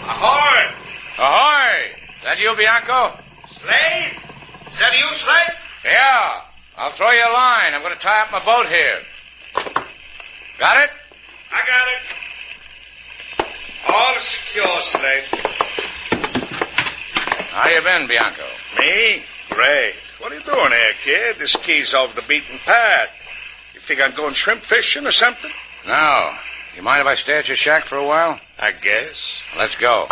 Ahoy! Ahoy! Is that you, Bianco? Slade? Is that you, Slade? Yeah. I'll throw you a line. I'm going to tie up my boat here. Got it? I got it. All is secure, Slade. How you been, Bianco? Me? Great. What are you doing here, kid? This key's off the beaten path. You think I'm going shrimp fishing or something? No. You mind if I stay at your shack for a while? I guess. Let's go.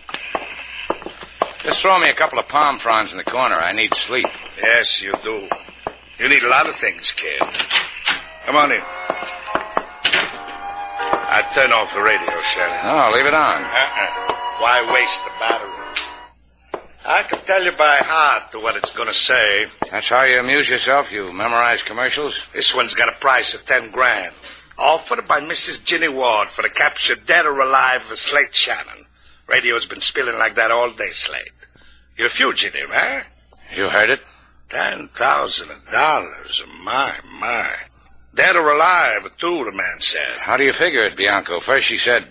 Just throw me a couple of palm fronds in the corner. I need sleep. Yes, you do. You need a lot of things, kid. Come on in. I turn off the radio, Shannon. Oh, leave it on. Why waste the battery? I can tell you by heart what it's going to say. That's how you amuse yourself? You memorize commercials? This one's got a price of $10,000. Offered by Mrs. Ginny Ward for the capture, dead or alive, of Slade Shannon. Radio's been spilling like that all day, Slade. You're a fugitive, huh? You heard it? $10,000. My. Dead or alive, too, the man said. How do you figure it, Bianco? First she said...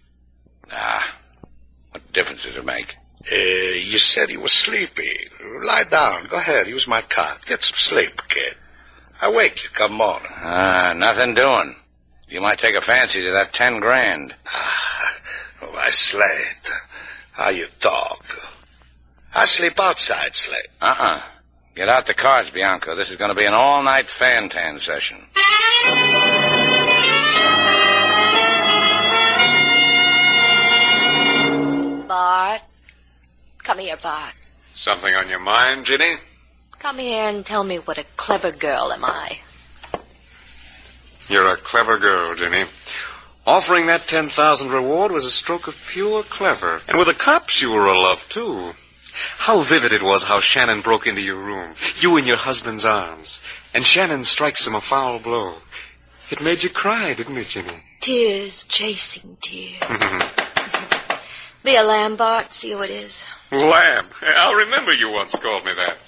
what difference does it make? You said you were sleepy. Lie down. Go ahead. Use my cot. Get some sleep, kid. I wake you come morning. Nothing doing. You might take a fancy to that $10,000. Why, Slade, how you talk. I sleep outside, Slade. Get out the cards, Bianco. This is going to be an all-night fan-tan session. Bart. Come here, Bart. Something on your mind, Ginny? Come here and tell me what a clever girl am I. You're a clever girl, Ginny. Offering that 10,000 reward was a stroke of pure clever. And with the cops, you were a love, too. How vivid it was how Shannon broke into your room, you in your husband's arms, and Shannon strikes him a foul blow. It made you cry, didn't it, Ginny? Tears chasing tears. Be a lamb, Bart. See who it is. Lamb. I'll remember you once called me that.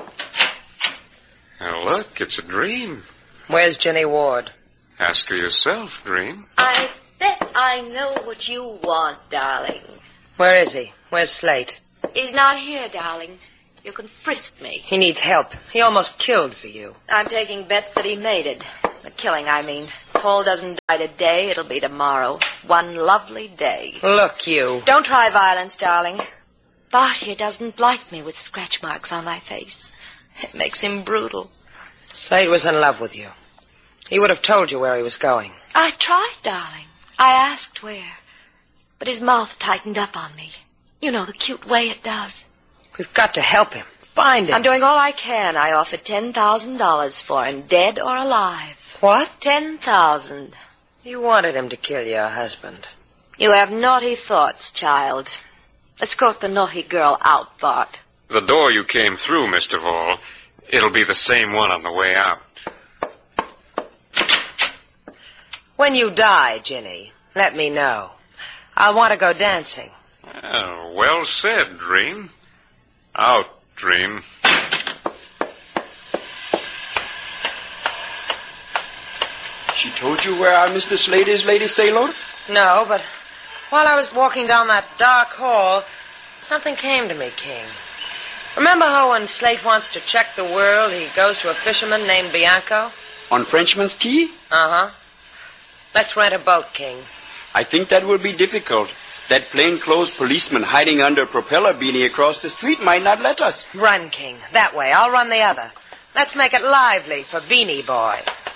Now, look, it's a dream. Where's Ginny Ward? Ask her yourself, Dream. I bet I know what you want, darling. Where is he? Where's Slate? He's not here, darling. You can frisk me. He needs help. He almost killed for you. I'm taking bets that he made it. The killing, I mean. Paul doesn't die today. It'll be tomorrow. One lovely day. Look, you. Don't try violence, darling. Bart here doesn't like me with scratch marks on my face. It makes him brutal. Slade was in love with you. He would have told you where he was going. I tried, darling. I asked where. But his mouth tightened up on me. You know, the cute way it does. We've got to help him. Find him. I'm doing all I can. I offered $10,000 for him, dead or alive. What? 10,000. You wanted him to kill your husband. You have naughty thoughts, child. Escort the naughty girl out, Bart. The door you came through, Mr. Vall, it'll be the same one on the way out. When you die, Ginny, let me know. I want to go dancing. Oh, well said, Dream. Out, Dream. She told you where our Mr. Slade is, Lady Sailor? No, but while I was walking down that dark hall, something came to me, King. Remember how when Slate wants to check the world, he goes to a fisherman named Bianco? On Frenchman's Key? Uh-huh. Let's rent a boat, King. I think that will be difficult. That plainclothes policeman hiding under a propeller beanie across the street might not let us. Run, King. That way. I'll run the other. Let's make it lively for Beanie Boy.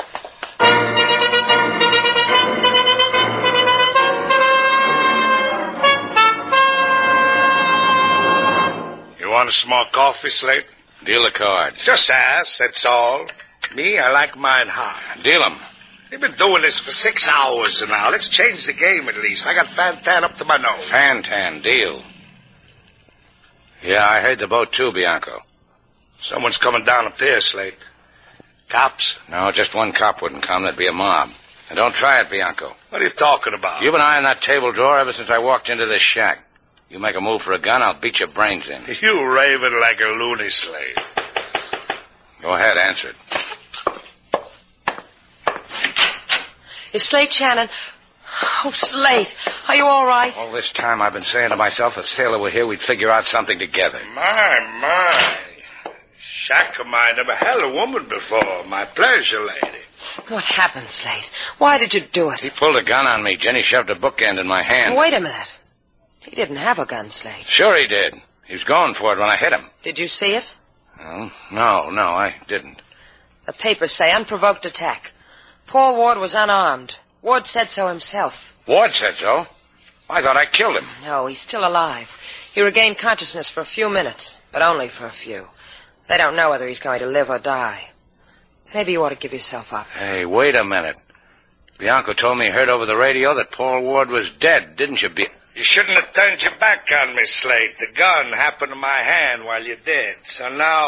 You want a small coffee, Slade? Deal the cards. Just ask, that's all. Me, I like mine hot. Deal 'em. We've been doing this for 6 hours now. Let's change the game at least. I got Fan-Tan up to my nose. Fan-Tan, deal. Yeah, I heard the boat too, Bianco. Someone's coming down the pier, Slade. Cops? No, just one cop wouldn't come. There'd be a mob. And don't try it, Bianco. What are you talking about? You've been eyeing that table drawer ever since I walked into this shack. You make a move for a gun, I'll beat your brains in. You raving like a loony, Slade. Go ahead, answer it. Is Slade Shannon... Oh, Slate, are you all right? All this time I've been saying to myself, if Sailor were here, we'd figure out something together. My. Shackley never held a woman before. My pleasure, lady. What happened, Slate? Why did you do He it? pulled a gun on me. Jenny shoved a bookend in my hand. Wait a minute. He didn't have a gun, Slate. Sure he did. He was going for it when I hit him. Did you see it? Oh, no, I didn't. The papers say unprovoked attack. Paul Ward was unarmed. Ward said so himself. Ward said so. I thought I killed him. No, he's still alive. He regained consciousness for a few minutes, but only for a few. They don't know whether he's going to live or die. Maybe you ought to give yourself up. Hey, wait a minute. Bianco told me he heard over the radio that Paul Ward was dead, didn't you, You shouldn't have turned your back on me, Slate. The gun happened in my hand while you did. So now...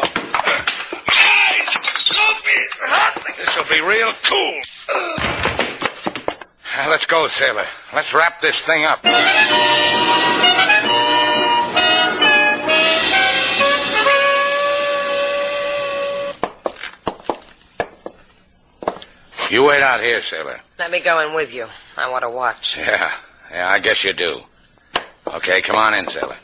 This'll be real cool. Let's go, Sailor. Let's wrap this thing up. You wait out here, Sailor. Let me go in with you. I want to watch. Yeah, I guess you do. Okay, come on in, Sailor.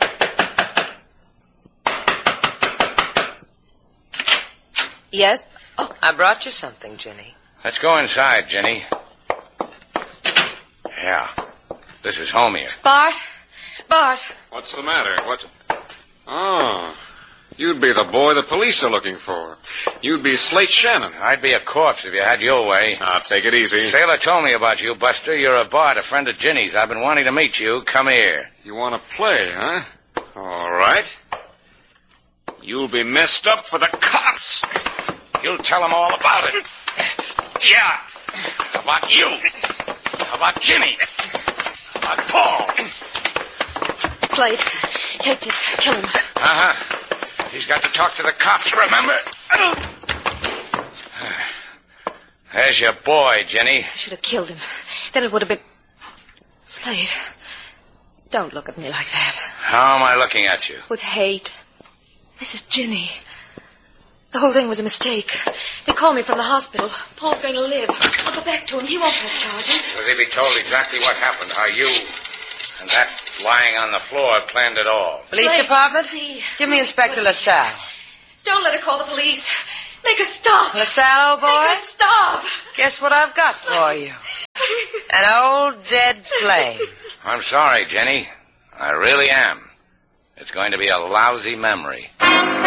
Yes? Oh, I brought you something, Jenny. Let's go inside, Jenny. Yeah, this is home here. Bart? What's the matter? What? Oh, you'd be the boy the police are looking for. You'd be Slate Shannon. I'd be a corpse if you had your way. Now, take it easy. Sailor told me about you, Buster. You're a Bart, a friend of Ginny's. I've been wanting to meet you. Come here. You want to play, huh? All right. You'll be messed up for the cops. You'll tell them all about it. Yeah. How about you? How about Ginny? How about Paul? Slate, take this. Kill him. Uh-huh. He's got to talk to the cops, remember? There's your boy, Jenny. I should have killed him. Then it would have been... Slate, don't look at me like that. How am I looking at you? With hate. This is Ginny. The whole thing was a mistake. They called me from the hospital. Paul's going to live. I'll go back to him. He won't press charges. Will he be told exactly what happened? How you and that lying on the floor planned it all? Police Slate, department? see. Give me Inspector LaSalle. Don't let her call the police. Make her stop. LaSalle, old boy? Make her stop. Guess what I've got for you? An old dead flame. I'm sorry, Jenny. I really am. It's going to be a lousy memory.